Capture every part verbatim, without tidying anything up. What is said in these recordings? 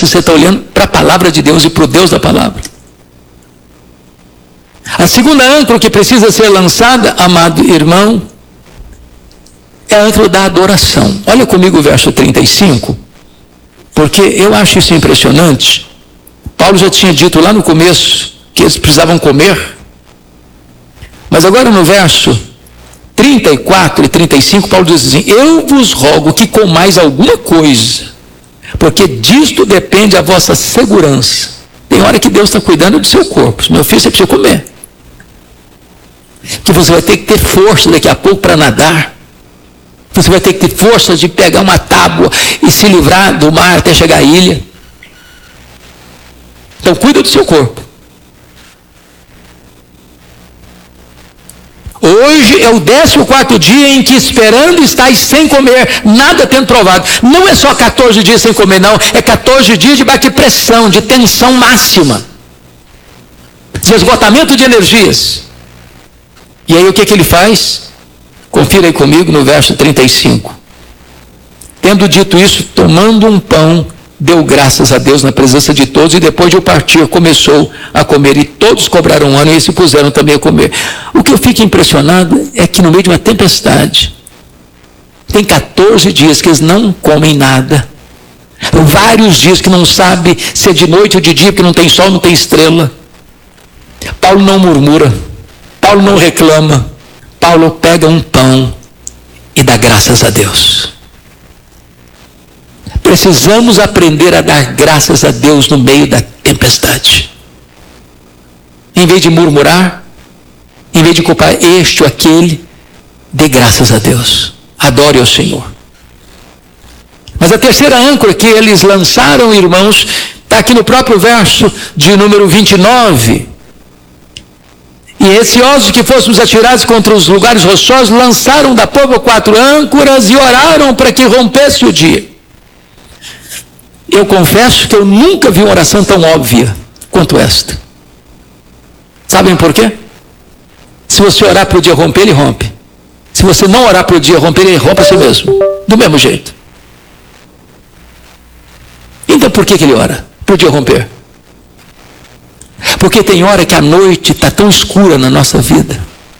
se você está olhando para a palavra de Deus e para o Deus da palavra. A segunda âncora que precisa ser lançada, amado irmão, é a âncora da adoração. Olha comigo o verso trinta e cinco, porque eu acho isso impressionante. Paulo já tinha dito lá no começo que eles precisavam comer, mas agora no verso trinta e quatro e trinta e cinco, Paulo diz assim: eu vos rogo que comais alguma coisa, porque disto depende a vossa segurança. Tem hora que Deus está cuidando do seu corpo. Meu filho, você precisa comer, que você vai ter que ter força daqui a pouco para nadar. Você vai ter que ter força de pegar uma tábua e se livrar do mar até chegar à ilha. Então cuida do seu corpo. Hoje é o décimo quarto dia em que esperando estáis sem comer, nada tendo provado. Não é só quatorze dias sem comer, não. É quatorze dias de baixa pressão, de tensão máxima, de esgotamento de energias. E aí o que, que ele faz? Confira aí comigo no verso trinta e cinco. Tendo dito isso, tomando um pão, deu graças a Deus na presença de todos, e depois de o partir, começou a comer, e todos cobraram um ano e se puseram também a comer. O que eu fico impressionado é que no meio de uma tempestade, tem quatorze dias que eles não comem nada, vários dias que não sabe se é de noite ou de dia, porque não tem sol, não tem estrela. Paulo não murmura, Paulo não reclama, Paulo pega um pão e dá graças a Deus. Precisamos aprender a dar graças a Deus no meio da tempestade. Em vez de murmurar, em vez de culpar este ou aquele, dê graças a Deus. Adore ao Senhor. Mas a terceira âncora que eles lançaram, irmãos, está aqui no próprio verso de número vinte e nove. E receosos que fôssemos atirados contra os lugares rochosos, lançaram da popa quatro âncoras e oraram para que rompesse o dia. Eu confesso que eu nunca vi uma oração tão óbvia quanto esta. Sabem por quê? Se você orar para o dia romper, ele rompe. Se você não orar para o dia romper, ele rompe a si mesmo. Do mesmo jeito. Então por que, que ele ora? Para o dia romper. Porque tem hora que a noite está tão escura na nossa vida,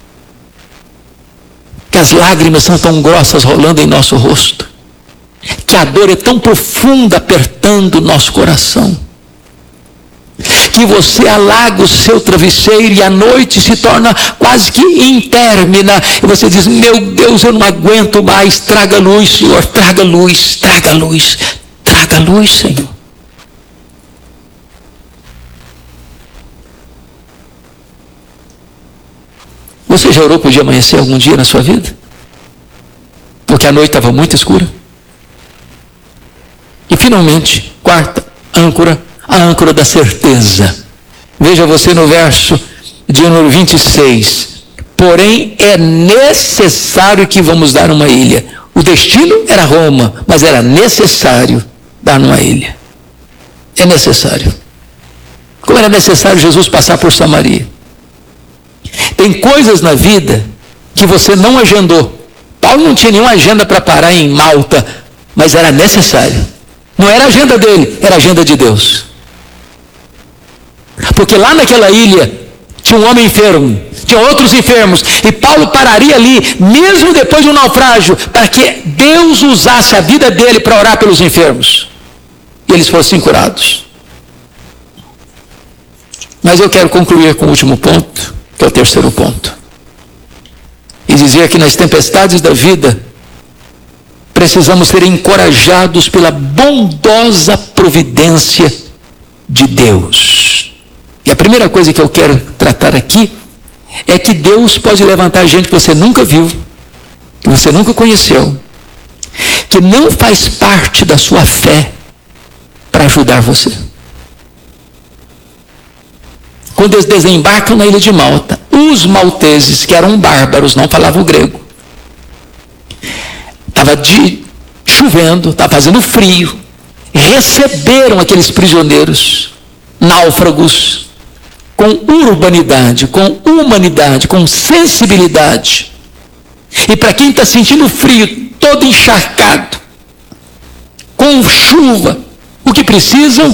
que as lágrimas são tão grossas rolando em nosso rosto, que a dor é tão profunda apertando o nosso coração, que você alaga o seu travesseiro e a noite se torna quase que intermina, e você diz: meu Deus, eu não aguento mais, traga luz, Senhor, traga luz, traga luz, traga luz, Senhor. Você já orou para o dia amanhecer algum dia na sua vida? Porque a noite estava muito escura. E finalmente, quarta âncora, a âncora da certeza. Veja você no verso de número vinte e seis. Porém, é necessário que vamos dar uma ilha. O destino era Roma, mas era necessário dar uma ilha. É necessário. Como era necessário Jesus passar por Samaria. Tem coisas na vida que você não agendou. Paulo não tinha nenhuma agenda para parar em Malta, mas era necessário. Não era a agenda dele, era a agenda de Deus. Porque lá naquela ilha tinha um homem enfermo, tinha outros enfermos, e Paulo pararia ali, mesmo depois de um naufrágio, para que Deus usasse a vida dele para orar pelos enfermos, e eles fossem curados. Mas eu quero concluir com o último ponto, que é o terceiro ponto, e dizer que nas tempestades da vida precisamos ser encorajados pela bondosa providência de Deus. E a primeira coisa que eu quero tratar aqui é que Deus pode levantar gente que você nunca viu, que você nunca conheceu, que não faz parte da sua fé, para ajudar você. Quando eles desembarcam na ilha de Malta, os malteses, que eram bárbaros, não falavam grego, estava chovendo, estava fazendo frio, receberam aqueles prisioneiros, náufragos, com urbanidade, com humanidade, com sensibilidade. E para quem está sentindo frio, todo encharcado, com chuva, o que precisam